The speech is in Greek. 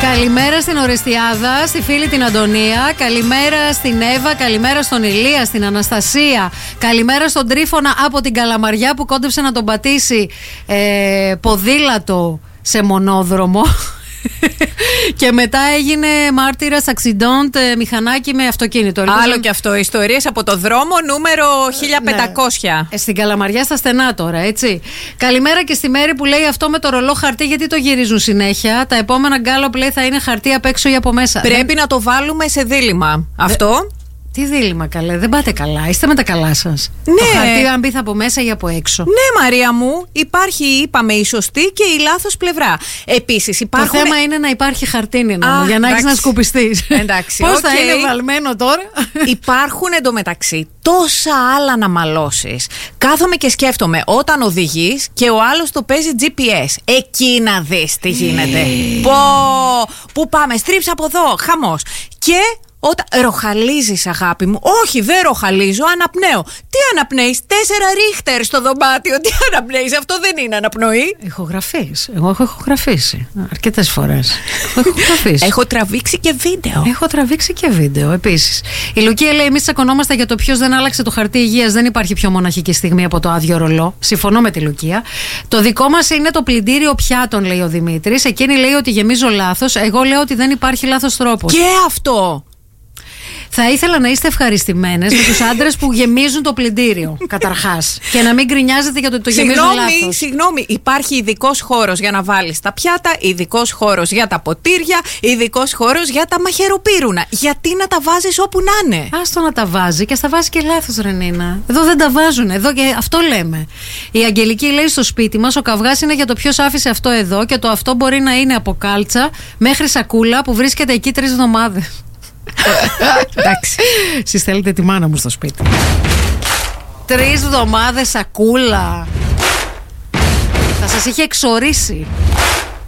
Καλημέρα στην Ορεστιάδα, στη φίλη την Αντωνία. Καλημέρα στην Εύα, καλημέρα στον Ηλία, στην Αναστασία. Καλημέρα στον Τρίφωνα από την Καλαμαριά που κόντεψε να τον πατήσει ποδήλατο σε μονόδρομο. Και μετά έγινε μάρτυρας accident μηχανάκι με αυτοκίνητο. Άλλο και αυτό, ιστορίες από το δρόμο νούμερο 1500. Ναι. Στην Καλαμαριά στα στενά τώρα, έτσι. Καλημέρα και στη Μέρη που λέει αυτό με το ρολό χαρτί, γιατί το γυρίζουν συνέχεια. Τα επόμενα γκάλοπ λέει θα είναι χαρτί απ' έξω ή από μέσα. Πρέπει να το βάλουμε σε δίλημμα. Αυτό. Τι δίλημμα, καλέ, δεν πάτε καλά. Είστε με τα καλά σας. Ναι. Το χαρτί αν μπει από μέσα ή από έξω. Ναι, Μαρία μου, υπάρχει, είπαμε, η σωστή και η λάθος πλευρά. Επίσης υπάρχουν. Το θέμα είναι να υπάρχει χαρτί, Νίνα μου, για να έχεις να σκουπιστείς. Εντάξει. Πώς θα είναι βαλμένο τώρα. Υπάρχουν εντωμεταξύ τόσα άλλα να μαλώσεις. Κάθομαι και σκέφτομαι όταν οδηγείς και ο άλλος το παίζει GPS. Εκεί να δεις τι γίνεται. Πού πάμε, στρίψε από εδώ, χαμός. Και όταν ροχαλίζεις, αγάπη μου. Όχι, δεν ροχαλίζω, αναπνέω. Τι αναπνέεις, 4 ρίχτερ στο δωμάτιο. Τι αναπνέεις, αυτό δεν είναι αναπνοή. Ηχογραφείς. Εγώ έχω ηχογραφήσει αρκετές φορές. Έχω τραβήξει και βίντεο. Έχω τραβήξει και βίντεο επίσης. Η Λουκία λέει: εμείς τσακωνόμαστε για το ποιος δεν άλλαξε το χαρτί υγείας. Δεν υπάρχει πιο μοναχική στιγμή από το άδειο ρολό. Συμφωνώ με τη Λουκία. Το δικό μας είναι το πλυντήριο πιάτων, λέει ο Δημήτρης. Εκείνη λέει ότι γεμίζω λάθος. Εγώ λέω ότι δεν υπάρχει λάθος τρόπος. Και αυτό. Θα ήθελα να είστε ευχαριστημένες με τους άντρες που γεμίζουν το πλυντήριο, καταρχάς. Και να μην γκρινιάζετε για το ότι το γεμίζουν λάθος. Συγγνώμη, υπάρχει ειδικός χώρος για να βάλεις τα πιάτα, ειδικός χώρος για τα ποτήρια, ειδικός χώρος για τα μαχαιροπύρουνα. Γιατί να τα βάζεις όπου να είναι. Άστο να τα βάζει και στα βάζει και λάθος, Ρενίνα. Εδώ δεν τα βάζουν, εδώ και αυτό λέμε. Η Αγγελική λέει στο σπίτι μας: ο καυγάς είναι για το ποιος άφησε αυτό εδώ και το αυτό μπορεί να είναι από κάλτσα μέχρι σακούλα που βρίσκεται εκεί 3 εβδομάδες. Εντάξει. Εσείς θέλετε τη μάνα μου στο σπίτι. 3 εβδομάδες σακούλα. Θα σας είχε εξορίσει.